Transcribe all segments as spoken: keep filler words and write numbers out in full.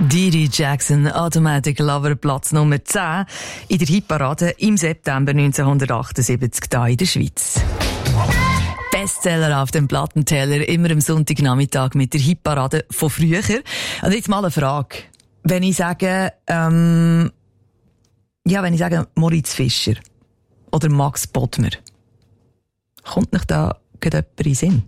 Didi Jackson, Automatic Lover, Platz Nummer zehn in der Hitparade im September neunzehnhundertachtundsiebzig hier in der Schweiz. Bestseller auf dem Plattenteller, immer am Sonntagnachmittag mit der Hitparade von früher. Und jetzt mal eine Frage. Wenn ich sage, ähm, ja, wenn ich sage Moritz Fischer oder Max Bodmer, kommt noch da jemand in den Sinn?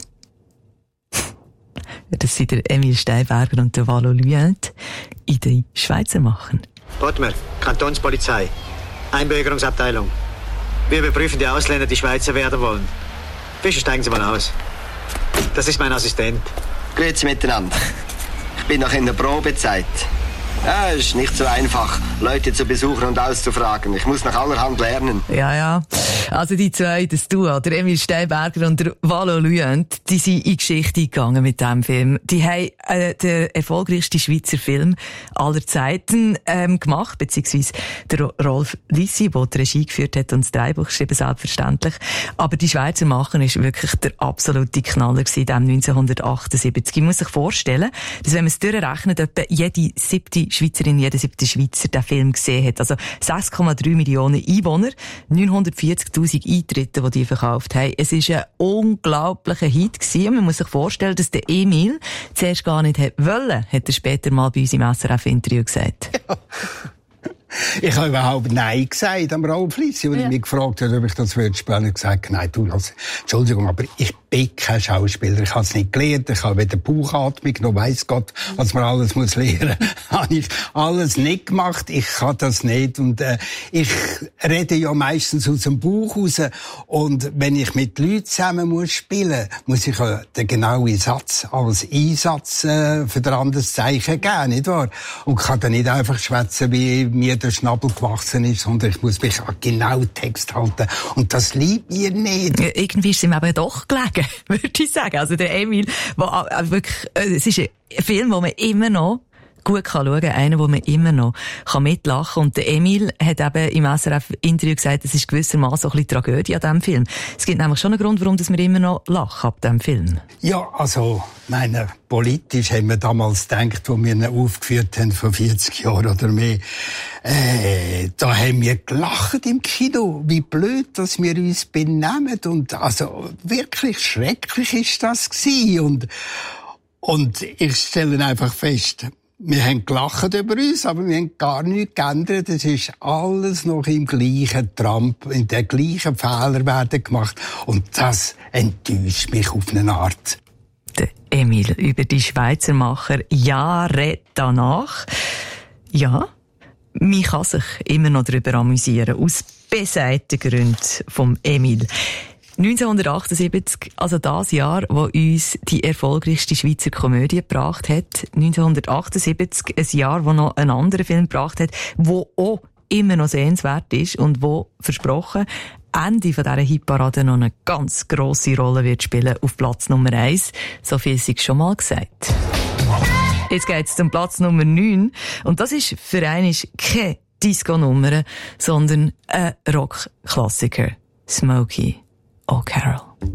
Das sind der Emil Steinberger und der Valo Luyent in den Schweizer machen. Bodmer, Kantonspolizei, Einbürgerungsabteilung. Wir überprüfen die Ausländer, die Schweizer werden wollen. Bitte steigen Sie mal aus. Das ist mein Assistent. Grüezi miteinander. Ich bin noch in der Probezeit. Ja, es ist nicht so einfach, Leute zu besuchen und auszufragen. Ich muss nach allerhand lernen. Ja, ja. Also die zwei, das Duo, der Emil Steinberger und der Valo Luyent, die sind in Geschichte gegangen mit diesem Film. Die haben äh, den erfolgreichsten Schweizer Film aller Zeiten ähm, gemacht, beziehungsweise der Rolf Lissi, der die Regie geführt hat und das Drehbuch geschrieben, selbstverständlich. Aber die Schweizer Machen ist wirklich der absolute Knaller gewesen, dem neunzehnhundertachtundsiebzig. Ich muss sich vorstellen, dass wenn man es durchrechnet, etwa jede siebte Schweizerin, jeder siebte Schweizer den Film gesehen hat. Also sechs Komma drei Millionen Einwohner, neunhundertvierzigtausend Eintritte, die die verkauft haben. Es war ein unglaublicher Hit gewesen. Und man muss sich vorstellen, dass der Emil zuerst gar nicht wollte, hat er später mal bei uns im S R F-Interview gesagt. Ja. Ich habe überhaupt Nein gesagt am Rolf Lissi, als ja. er mich gefragt hat, ob ich das spielen würde. Ich habe gesagt, nein, du, also, Entschuldigung, aber ich bin kein Schauspieler. Ich habe es nicht gelernt. Ich habe weder Bauchatmung noch weiss Gott, was man alles muss lernen. Habe ich alles nicht gemacht. Ich kann das nicht. Und äh, ich rede ja meistens aus dem Bauch raus. Und wenn ich mit Leuten zusammen muss spielen, muss ich äh, den genauen Satz als Einsatz äh, für ein anderes Zeichen geben, nicht wahr? Und kann dann nicht einfach schwätzen, wie mir der Schnabel gewachsen ist, sondern ich muss mich an genau Text halten. Und das liebt mir nicht. Ja, irgendwie ist es ihm eben doch gelegen, würde ich sagen. Also der Emil, wo, äh, wirklich, äh, es ist ein Film, den man immer noch gut kann schauen, einer, wo man immer noch kann mitlachen kann. Und der Emil hat eben im S R F-Interview gesagt, es ist gewissermaßen ein bisschen Tragödie an diesem Film. Es gibt nämlich schon einen Grund, warum wir immer noch lachen ab diesem Film. Ja, also, meine, politisch haben wir damals gedacht, wo wir ihn aufgeführt haben, vor vierzig Jahren oder mehr, äh, da haben wir gelacht im Kino, wie blöd, dass wir uns benehmen. Und, also, wirklich schrecklich ist das gewesen. Und, und ich stelle einfach fest, wir haben gelacht über uns, aber wir haben gar nichts geändert. Es ist alles noch im gleichen Tramp, in den gleichen Fehler werden gemacht. Und das enttäuscht mich auf eine Art. Der Emil über die Schweizer Macher Jahre danach. Ja, man kann sich immer noch darüber amüsieren. Aus besagten Gründen vom Emil. neunzehnhundertachtundsiebzig, also das Jahr, wo uns die erfolgreichste Schweizer Komödie gebracht hat. neunzehnhundertachtundsiebzig, ein Jahr, wo noch ein anderer Film gebracht hat, wo auch immer noch sehenswert ist und wo, versprochen, Ende von dieser Hitparade noch eine ganz grosse Rolle wird spielen auf Platz Nummer eins. So viel sei schon mal gesagt. Jetzt geht's zum Platz Nummer neun. Und das ist für einen keine Disco-Nummer, sondern ein Rock-Klassiker. Smokey O'Carroll.